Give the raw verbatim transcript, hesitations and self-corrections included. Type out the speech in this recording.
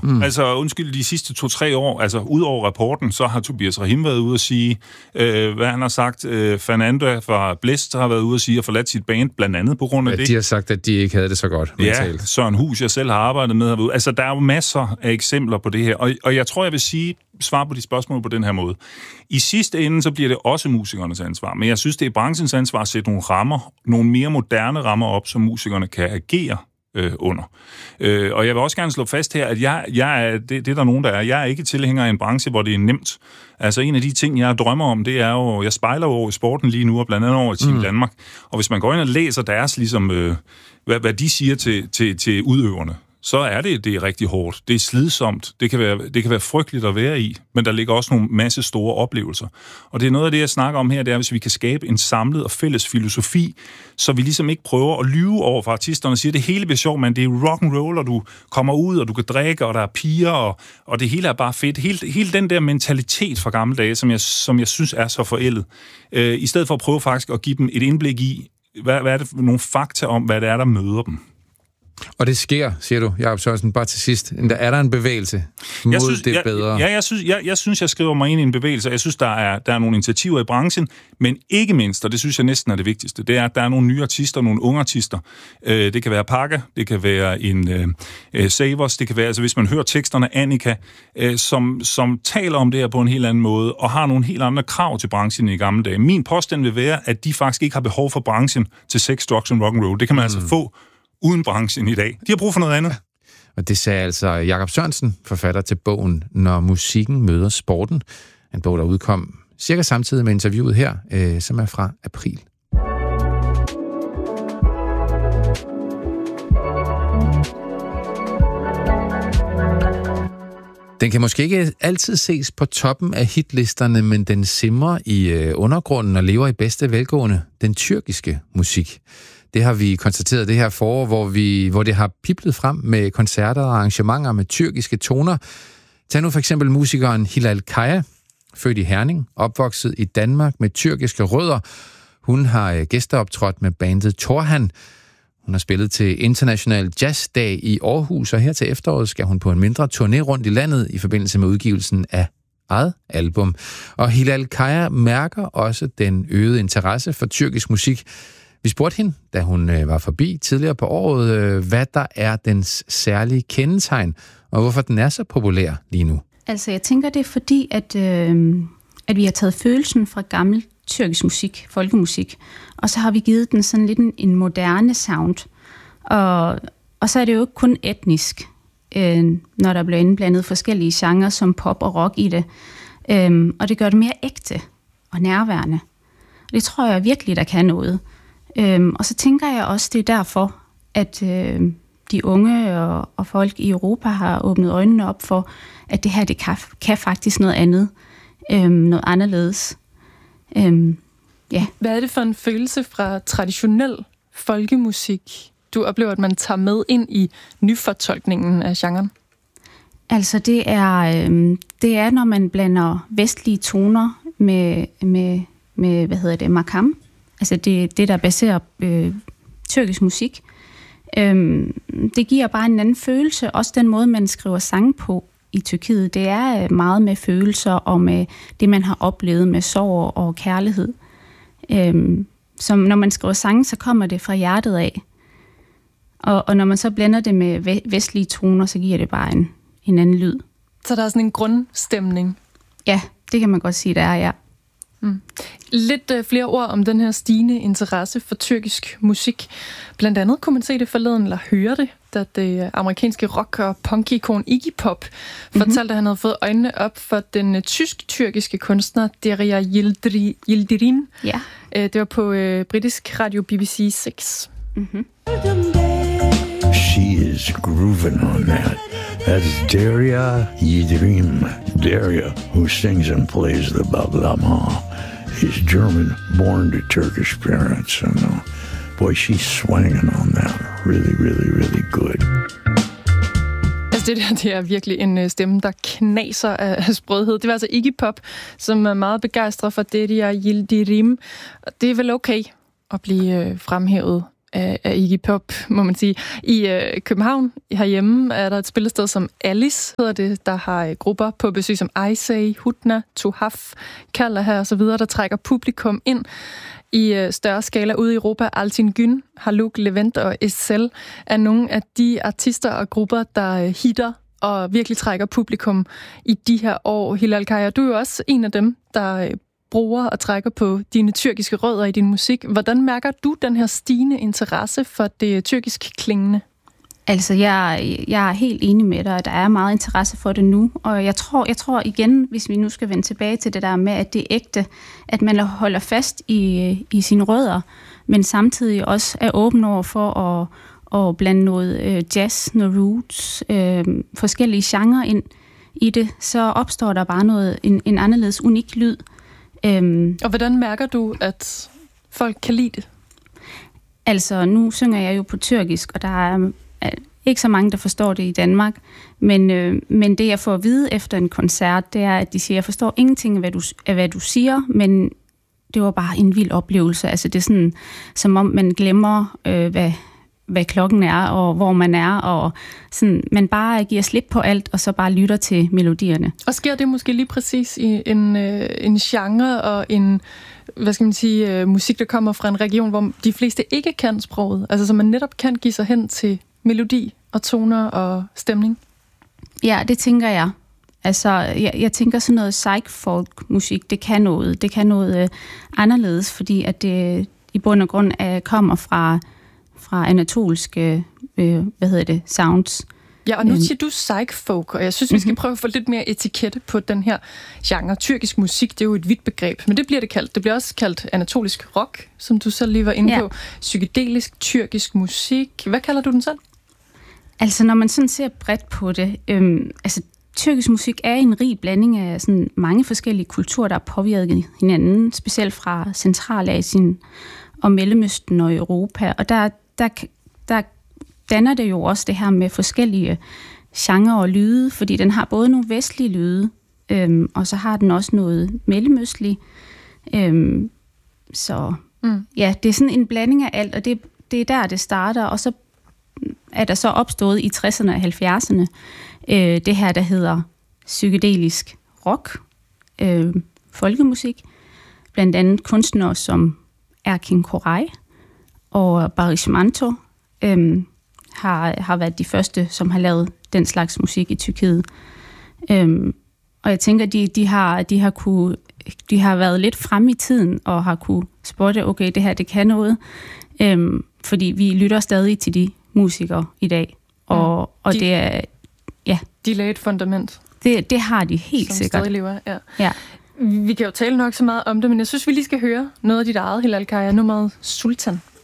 Mm. Altså, undskyld, de sidste to-tre år, altså ud over rapporten, så har Tobias Rahim været ude at sige, øh, hvad han har sagt. Øh, Fernando fra Blæst har været ude at sige, at forladt sit band, blandt andet på grund af ja, det. De har sagt, at de ikke havde det så godt mentalt. Ja, Søren Hus, jeg selv har arbejdet med herude. Altså, der er jo masser af eksempler på det her, og, og jeg tror, jeg vil sige, svare på de spørgsmål på den her måde. I sidste ende, så bliver det også musikernes ansvar, men jeg synes, det er branchens ansvar at sætte nogle rammer, nogle mere moderne rammer op, så musikerne kan agere øh, under. Øh, og jeg vil også gerne slå fast her, at jeg, jeg er, det, det er der nogen, der er, jeg er ikke tilhænger af en branche, hvor det er nemt. Altså en af de ting, jeg drømmer om, det er jo, jeg spejler jo over i sporten lige nu, og blandt andet over i Team mm. Danmark. Og hvis man går ind og læser deres, ligesom, øh, hvad, hvad de siger til, til, til udøverne, så er det, det er rigtig hårdt. Det er slidsomt. Det kan være, det kan være frygteligt at være i, men der ligger også nogle masse store oplevelser. Og det er noget af det, jeg snakker om her, det er, hvis vi kan skabe en samlet og fælles filosofi, så vi ligesom ikke prøver at lyve over for artisterne og siger, det hele bliver sjovt, men det er rock and roll, og du kommer ud, og du kan drikke, og der er piger, og, og det hele er bare fedt. Hele, hele den der mentalitet fra gamle dage, som jeg, som jeg synes er så forældet, øh, i stedet for at prøve faktisk at give dem et indblik i, hvad, hvad er det, nogle fakta om, hvad det er, der møder dem. Og det sker, siger du, Jakob Sørensen, bare til sidst. Der er der en bevægelse mod jeg synes, det jeg, bedre? Ja, jeg synes jeg, jeg synes, jeg skriver mig ind i en bevægelse. Jeg synes, der er, der er nogle initiativer i branchen, men ikke mindst, og det synes jeg næsten er det vigtigste, det er, at der er nogle nye artister, nogle unge artister. Øh, det kan være Pakka, det kan være en øh, Savers, det kan være, altså hvis man hører teksterne, Annika, øh, som, som taler om det her på en helt anden måde, og har nogle helt andre krav til branchen i gamle dage. Min påstand vil være, at de faktisk ikke har behov for branchen til sex, drugs and rock and roll. Det kan man mm. altså få uden branchen i dag. De har brug for noget andet. Og det sagde altså Jakob Sørensen, forfatter til bogen Når musikken møder sporten. En bog, der udkom cirka samtidig med interviewet her, øh, som er fra april. Den kan måske ikke altid ses på toppen af hitlisterne, men den simrer i øh, undergrunden og lever i bedste velgående. Den tyrkiske musik. Det har vi konstateret det her forår, hvor, vi, hvor det har piblet frem med koncerter og arrangementer med tyrkiske toner. Tag nu for eksempel musikeren Hilal Kaya, født i Herning, opvokset i Danmark med tyrkiske rødder. Hun har gæsteoptrådt med bandet Torhan. Hun har spillet til International Jazz Dag i Aarhus, og her til efteråret skal hun på en mindre turné rundt i landet i forbindelse med udgivelsen af eget album. Og Hilal Kaya mærker også den øgede interesse for tyrkisk musik. Vi spurgte hende, da hun øh, var forbi tidligere på året, øh, hvad der er dens særlige kendetegn, og hvorfor den er så populær lige nu. Altså, jeg tænker, det er fordi, at, øh, at vi har taget følelsen fra gammel tyrkisk musik, folkemusik, og så har vi givet den sådan lidt en, en moderne sound. Og, og så er det jo ikke kun etnisk, øh, når der bliver indblandet forskellige genrer som pop og rock i det. Øh, og det gør det mere ægte og nærværende. Og det tror jeg virkelig, der kan noget. Øhm, og så tænker jeg også, det er derfor, at øh, de unge og, og folk i Europa har åbnet øjnene op for, at det her det kan, kan faktisk noget andet, øhm, noget anderledes. Øhm, ja. Hvad er det for en følelse fra traditionel folkemusik, du oplever, at man tager med ind i nyfortolkningen af genren? Altså det er, øh, det er når man blander vestlige toner med, med, med hvad hedder det, makam. Altså det, det der baserer øh, tyrkisk musik. Øhm, det giver bare en anden følelse. Også den måde, man skriver sange på i Tyrkiet, det er meget med følelser og med det, man har oplevet med sorg og kærlighed. Øhm, som når man skriver sange, så kommer det fra hjertet af. Og, og når man så blander det med vestlige toner, så giver det bare en, en anden lyd. Så der er sådan en grundstemning? Ja, det kan man godt sige, der er, ja. Mm. Lidt uh, flere ord om den her stigende interesse for tyrkisk musik. Blandt andet kunne man se det forleden, eller høre det, da det amerikanske rock- og punk-ikon Iggy Pop mm-hmm. fortalte, at han havde fået øjnene op for den uh, tysk-tyrkiske kunstner Derya Yildirim. Ja. Uh, det var på uh, britisk radio B B C seks. Mm-hmm. She is grooving on that. That's Derya Yildirim. Derya, who sings and plays the baglama, is German, born to Turkish parents. And uh, boy, she's swinging on that really, really, really good. Altså det der, det er virkelig en stemme, der knaser af sprødhed. Det var altså Iggy Pop, som er meget begejstret for Derya Yildirim. Det er vel okay at blive fremhævet af, af Iggy Pop, må man sige. I øh, København herhjemme er der et spillested som Alice, hedder det, der har øh, grupper på besøg som Icey, Hutna, Tuhaf, Kallah og så videre, der trækker publikum ind i øh, større skala ude i Europa. Altin Gün, Haluk, Levent og Estelle er nogle af de artister og grupper, der øh, hitter og virkelig trækker publikum i de her år. Hilal Kaya, du er jo også en af dem, der øh, bruger og trækker på dine tyrkiske rødder i din musik. Hvordan mærker du den her stigende interesse for det tyrkisk klingende? Altså, jeg, jeg er helt enig med dig, at der er meget interesse for det nu, og jeg tror, jeg tror igen, hvis vi nu skal vende tilbage til det der med, at det er ægte, at man holder fast i, i sine rødder, men samtidig også er åben over for at, at blande noget øh, jazz, noget roots, øh, forskellige genrer ind i det, så opstår der bare noget, en, en anderledes unik lyd. Øhm, og hvordan mærker du, at folk kan lide det? Altså, nu synger jeg jo på tyrkisk, og der er ikke så mange, der forstår det i Danmark, men, øh, men det, jeg får at vide efter en koncert, det er, at de siger, jeg forstår ingenting af, hvad du, af, hvad du siger, men det var bare en vild oplevelse. Altså, det er sådan, som om man glemmer, øh, hvad, hvad klokken er, og hvor man er, og sådan, man bare giver slip på alt, og så bare lytter til melodierne. Og sker det måske lige præcis i en, øh, en genre og en, hvad skal man sige, øh, musik, der kommer fra en region, hvor de fleste ikke kan sproget, altså så man netop kan give sig hen til melodi og toner og stemning? Ja, det tænker jeg. Altså, jeg, jeg tænker sådan noget psych-folk-musik, det kan noget. Det kan noget øh, anderledes, fordi at det i bund og grund øh, kommer fra, fra anatolske, øh, hvad hedder det, sounds. Ja, og nu siger du psych-folk, og jeg synes, vi skal prøve at få lidt mere etikette på den her genre. Tyrkisk musik, det er jo et vidt begreb, men det bliver det kaldt. Det bliver også kaldt anatolisk rock, som du selv lige var inde ja. på. Psykedelisk, tyrkisk musik. Hvad kalder du den selv? Altså, når man sådan ser bredt på det, øhm, altså, tyrkisk musik er en rig blanding af sådan mange forskellige kulturer, der er påvirket hinanden, specielt fra Centralasien og Mellemøsten og Europa. Og der, der, der danner det jo også det her med forskellige genrer og lyde, fordi den har både nogle vestlige lyde, øhm, og så har den også noget mellemøstligt. Øhm, så mm. ja, det er sådan en blanding af alt, og det, det er der, det starter, og så er der så opstået i tresserne og halvfjerdserne øh, det her, der hedder psykedelisk rock, øh, folkemusik, blandt andet kunstnere som Erkin Koray og Barış Manço øh, har, har været de første, som har lavet den slags musik i Tyrkiet. Øh, og jeg tænker, de, de, har, de, har kunne, de har været lidt fremme i tiden og har kunne spotte, okay, det her, det kan noget, øh, fordi vi lytter stadig til de musikere i dag, og, mm. og de, det er, ja. De lagde et fundament. Det, det har de helt som sikkert. Som lever, ja. ja. Vi kan jo tale nok så meget om det, men jeg synes, vi lige skal høre noget af dit eget, Hilal Kaya, nummeret Sultan.